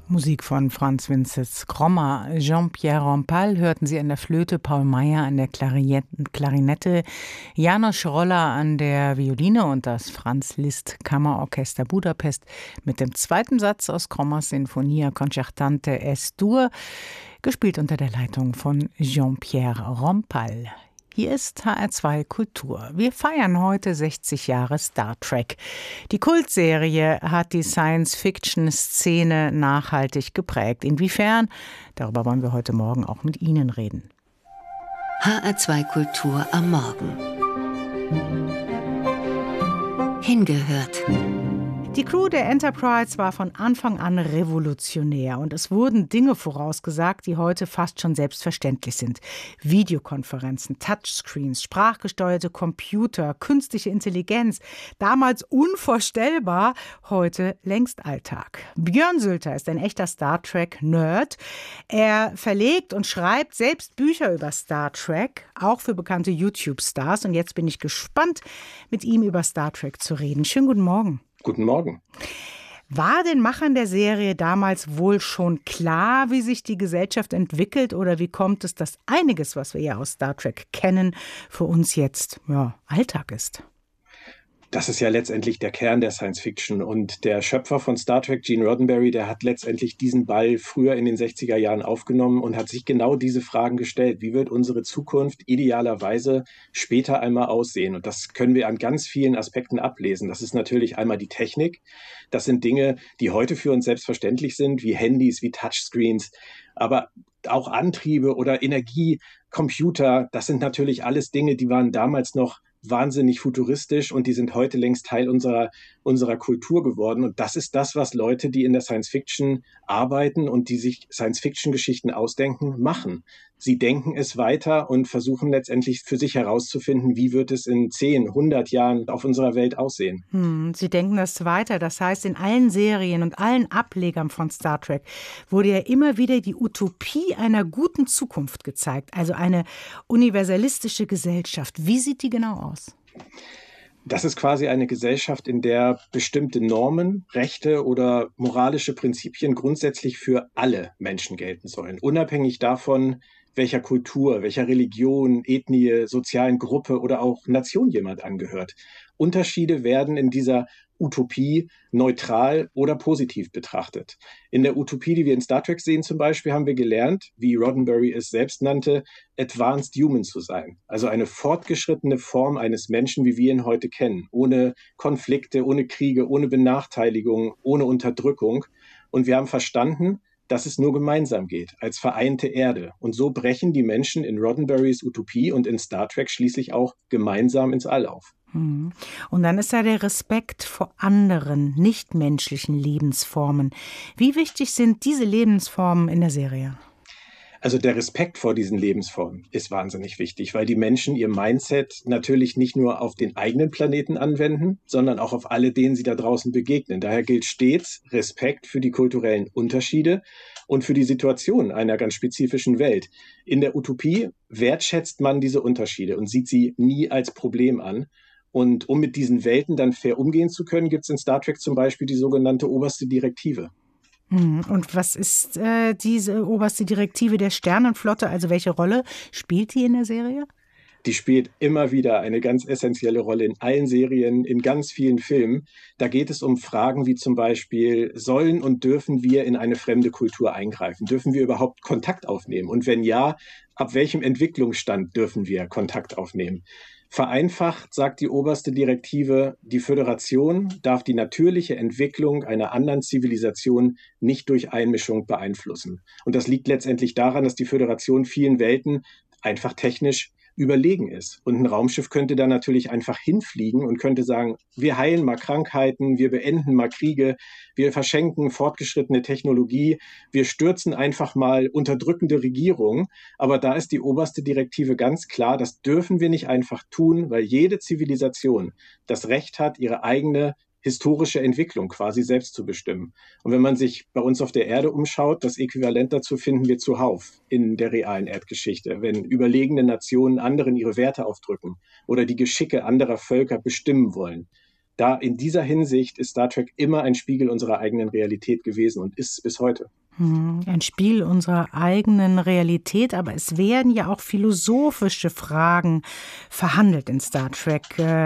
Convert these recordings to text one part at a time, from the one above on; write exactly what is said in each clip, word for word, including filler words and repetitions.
Musik von Franz Vincent Crommer. Jean-Pierre Rampal hörten Sie an der Flöte, Paul Meyer an der Klarinette, János Roller an der Violine und das Franz Liszt Kammerorchester Budapest mit dem zweiten Satz aus Crommers Sinfonia Concertante Es-Dur, gespielt unter der Leitung von Jean-Pierre Rampal. Hier ist H R zwei Kultur. Wir feiern heute sechzig Jahre Star Trek. Die Kultserie hat die Science-Fiction-Szene nachhaltig geprägt. Inwiefern? Darüber wollen wir heute Morgen auch mit Ihnen reden. H R zwei Kultur am Morgen. Hingehört. Die Crew der Enterprise war von Anfang an revolutionär und es wurden Dinge vorausgesagt, die heute fast schon selbstverständlich sind. Videokonferenzen, Touchscreens, sprachgesteuerte Computer, künstliche Intelligenz. Damals unvorstellbar, heute längst Alltag. Björn Sülter ist ein echter Star Trek-Nerd. Er verlegt und schreibt selbst Bücher über Star Trek, auch für bekannte YouTube-Stars. Und jetzt bin ich gespannt, mit ihm über Star Trek zu reden. Schönen guten Morgen. Guten Morgen. War den Machern der Serie damals wohl schon klar, wie sich die Gesellschaft entwickelt, oder wie kommt es, dass einiges, was wir ja aus Star Trek kennen, für uns jetzt ja, Alltag ist? Das ist ja letztendlich der Kern der Science-Fiction und der Schöpfer von Star Trek, Gene Roddenberry, der hat letztendlich diesen Ball früher in den sechziger Jahren aufgenommen und hat sich genau diese Fragen gestellt. Wie wird unsere Zukunft idealerweise später einmal aussehen? Und das können wir an ganz vielen Aspekten ablesen. Das ist natürlich einmal die Technik. Das sind Dinge, die heute für uns selbstverständlich sind, wie Handys, wie Touchscreens, aber auch Antriebe oder Energie, Computer. Das sind natürlich alles Dinge, die waren damals noch wahnsinnig futuristisch und die sind heute längst Teil unserer, unserer Kultur geworden. Und das ist das, was Leute, die in der Science-Fiction arbeiten und die sich Science-Fiction-Geschichten ausdenken, machen. Sie denken es weiter und versuchen letztendlich für sich herauszufinden, wie wird es in zehn, hundert Jahren auf unserer Welt aussehen. Hm, Sie denken das weiter. Das heißt, in allen Serien und allen Ablegern von Star Trek wurde ja immer wieder die Utopie einer guten Zukunft gezeigt. Also eine universalistische Gesellschaft. Wie sieht die genau aus? Das ist quasi eine Gesellschaft, in der bestimmte Normen, Rechte oder moralische Prinzipien grundsätzlich für alle Menschen gelten sollen, unabhängig davon, welcher Kultur, welcher Religion, Ethnie, sozialen Gruppe oder auch Nation jemand angehört. Unterschiede werden in dieser Utopie neutral oder positiv betrachtet. In der Utopie, die wir in Star Trek sehen zum Beispiel, haben wir gelernt, wie Roddenberry es selbst nannte, Advanced Human zu sein. Also eine fortgeschrittene Form eines Menschen, wie wir ihn heute kennen. Ohne Konflikte, ohne Kriege, ohne Benachteiligung, ohne Unterdrückung. Und wir haben verstanden, dass es nur gemeinsam geht, als vereinte Erde. Und so brechen die Menschen in Roddenberrys Utopie und in Star Trek schließlich auch gemeinsam ins All auf. Und dann ist da der Respekt vor anderen, nichtmenschlichen Lebensformen. Wie wichtig sind diese Lebensformen in der Serie? Also der Respekt vor diesen Lebensformen ist wahnsinnig wichtig, weil die Menschen ihr Mindset natürlich nicht nur auf den eigenen Planeten anwenden, sondern auch auf alle, denen sie da draußen begegnen. Daher gilt stets Respekt für die kulturellen Unterschiede und für die Situation einer ganz spezifischen Welt. In der Utopie wertschätzt man diese Unterschiede und sieht sie nie als Problem an. Und um mit diesen Welten dann fair umgehen zu können, gibt es in Star Trek zum Beispiel die sogenannte oberste Direktive. Und was ist äh, diese oberste Direktive der Sternenflotte? Also welche Rolle spielt die in der Serie? Die spielt immer wieder eine ganz essentielle Rolle in allen Serien, in ganz vielen Filmen. Da geht es um Fragen wie zum Beispiel, sollen und dürfen wir in eine fremde Kultur eingreifen? Dürfen wir überhaupt Kontakt aufnehmen? Und wenn ja, ab welchem Entwicklungsstand dürfen wir Kontakt aufnehmen? Vereinfacht sagt die oberste Direktive, die Föderation darf die natürliche Entwicklung einer anderen Zivilisation nicht durch Einmischung beeinflussen. Und das liegt letztendlich daran, dass die Föderation vielen Welten einfach technisch überlegen ist. Und ein Raumschiff könnte da natürlich einfach hinfliegen und könnte sagen, wir heilen mal Krankheiten, wir beenden mal Kriege, wir verschenken fortgeschrittene Technologie, wir stürzen einfach mal unterdrückende Regierungen. Aber da ist die oberste Direktive ganz klar, das dürfen wir nicht einfach tun, weil jede Zivilisation das Recht hat, ihre eigene historische Entwicklung quasi selbst zu bestimmen. Und wenn man sich bei uns auf der Erde umschaut, das Äquivalent dazu finden wir zuhauf in der realen Erdgeschichte, wenn überlegene Nationen anderen ihre Werte aufdrücken oder die Geschicke anderer Völker bestimmen wollen. Da in dieser Hinsicht ist Star Trek immer ein Spiegel unserer eigenen Realität gewesen und ist es bis heute. Ein Spiel unserer eigenen Realität, aber es werden ja auch philosophische Fragen verhandelt in Star Trek.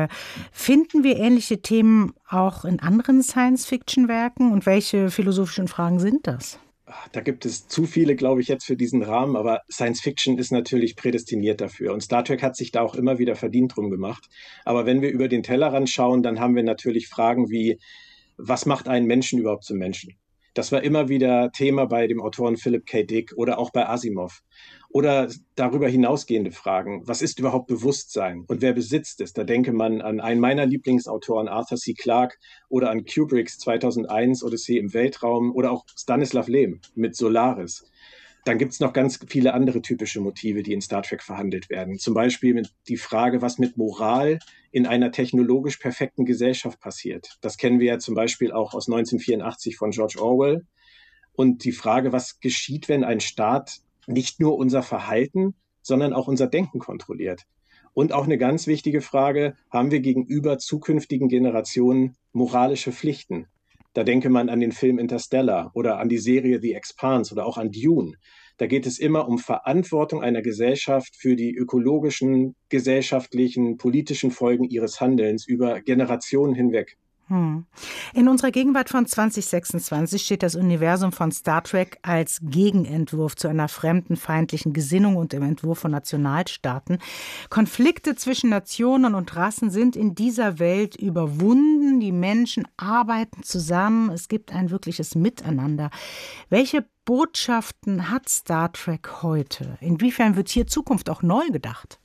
Finden wir ähnliche Themen auch in anderen Science-Fiction-Werken und welche philosophischen Fragen sind das? Da gibt es zu viele, glaube ich, jetzt für diesen Rahmen, aber Science Fiction ist natürlich prädestiniert dafür. Und Star Trek hat sich da auch immer wieder verdient drum gemacht. Aber wenn wir über den Tellerrand schauen, dann haben wir natürlich Fragen wie, was macht einen Menschen überhaupt zum Menschen? Das war immer wieder Thema bei dem Autoren Philip K. Dick oder auch bei Asimov. Oder darüber hinausgehende Fragen. Was ist überhaupt Bewusstsein und wer besitzt es? Da denke man an einen meiner Lieblingsautoren, Arthur C. Clarke, oder an Kubricks zweitausendeins Odyssee im Weltraum oder auch Stanislav Lem mit Solaris. Dann gibt es noch ganz viele andere typische Motive, die in Star Trek verhandelt werden. Zum Beispiel mit die Frage, was mit Moral in einer technologisch perfekten Gesellschaft passiert. Das kennen wir ja zum Beispiel auch aus neunzehnhundertvierundachtzig von George Orwell. Und die Frage, was geschieht, wenn ein Staat nicht nur unser Verhalten, sondern auch unser Denken kontrolliert. Und auch eine ganz wichtige Frage, haben wir gegenüber zukünftigen Generationen moralische Pflichten? Da denke man an den Film Interstellar oder an die Serie The Expanse oder auch an Dune. Da geht es immer um Verantwortung einer Gesellschaft für die ökologischen, gesellschaftlichen, politischen Folgen ihres Handelns über Generationen hinweg. Hm. In unserer Gegenwart von zwanzig sechsundzwanzig steht das Universum von Star Trek als Gegenentwurf zu einer fremdenfeindlichen Gesinnung und im Entwurf von Nationalstaaten. Konflikte zwischen Nationen und Rassen sind in dieser Welt überwunden. Die Menschen arbeiten zusammen. Es gibt ein wirkliches Miteinander. Welche Botschaften hat Star Trek heute? Inwiefern wird hier Zukunft auch neu gedacht?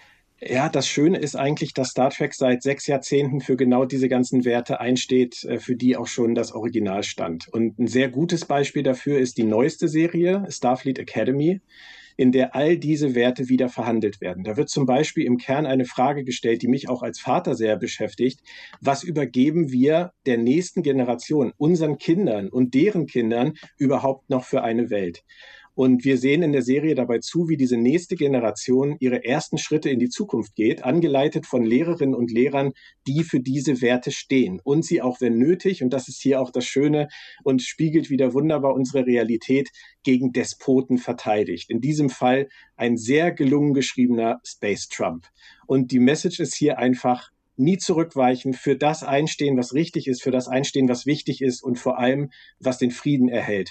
Ja, das Schöne ist eigentlich, dass Star Trek seit sechs Jahrzehnten für genau diese ganzen Werte einsteht, für die auch schon das Original stand. Und ein sehr gutes Beispiel dafür ist die neueste Serie, Starfleet Academy, in der all diese Werte wieder verhandelt werden. Da wird zum Beispiel im Kern eine Frage gestellt, die mich auch als Vater sehr beschäftigt. Was übergeben wir der nächsten Generation, unseren Kindern und deren Kindern überhaupt noch für eine Welt? Und wir sehen in der Serie dabei zu, wie diese nächste Generation ihre ersten Schritte in die Zukunft geht, angeleitet von Lehrerinnen und Lehrern, die für diese Werte stehen und sie auch, wenn nötig, und das ist hier auch das Schöne und spiegelt wieder wunderbar unsere Realität, gegen Despoten verteidigt. In diesem Fall ein sehr gelungen geschriebener Space Trump. Und die Message ist hier einfach, nie zurückweichen, für das einstehen, was richtig ist, für das einstehen, was wichtig ist und vor allem, was den Frieden erhält.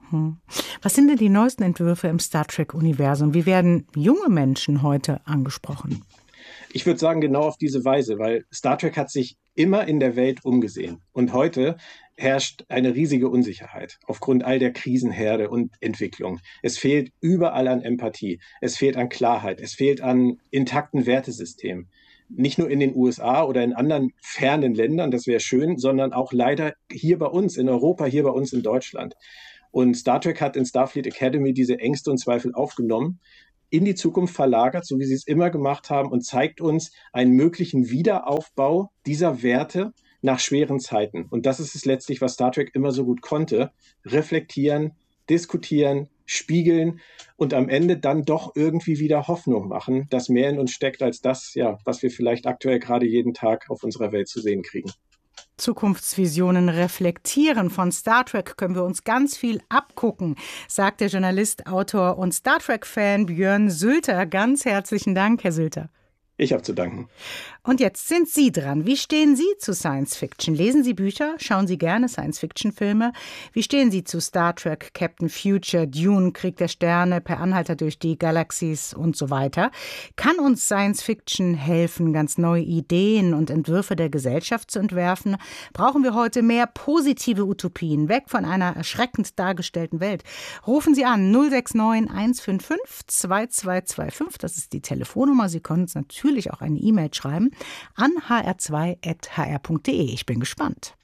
Was sind denn die neuesten Entwürfe im Star Trek-Universum? Wie werden junge Menschen heute angesprochen? Ich würde sagen, genau auf diese Weise, weil Star Trek hat sich immer in der Welt umgesehen. Und heute herrscht eine riesige Unsicherheit aufgrund all der Krisenherde und Entwicklung. Es fehlt überall an Empathie, es fehlt an Klarheit, es fehlt an intakten Wertesystemen. Nicht nur in den U S A oder in anderen fernen Ländern, das wäre schön, sondern auch leider hier bei uns in Europa, hier bei uns in Deutschland. Und Star Trek hat in Starfleet Academy diese Ängste und Zweifel aufgenommen, in die Zukunft verlagert, so wie sie es immer gemacht haben, und zeigt uns einen möglichen Wiederaufbau dieser Werte nach schweren Zeiten. Und das ist es letztlich, was Star Trek immer so gut konnte. Reflektieren, diskutieren, spiegeln und am Ende dann doch irgendwie wieder Hoffnung machen, dass mehr in uns steckt als das, ja, was wir vielleicht aktuell gerade jeden Tag auf unserer Welt zu sehen kriegen. Zukunftsvisionen reflektieren. Von Star Trek können wir uns ganz viel abgucken, sagt der Journalist, Autor und Star Trek-Fan Björn Sülter. Ganz herzlichen Dank, Herr Sülter. Ich habe zu danken. Und jetzt sind Sie dran. Wie stehen Sie zu Science Fiction? Lesen Sie Bücher? Schauen Sie gerne Science-Fiction-Filme? Wie stehen Sie zu Star Trek, Captain Future, Dune, Krieg der Sterne, Per Anhalter durch die Galaxies und so weiter? Kann uns Science Fiction helfen, ganz neue Ideen und Entwürfe der Gesellschaft zu entwerfen? Brauchen wir heute mehr positive Utopien, weg von einer erschreckend dargestellten Welt? Rufen Sie an null sechs neun eins fünf fünf zwei zwei zwei fünf. Das ist die Telefonnummer. Sie können uns natürlich auch eine E-Mail schreiben an h r zwei at h r punkt d e. Ich bin gespannt.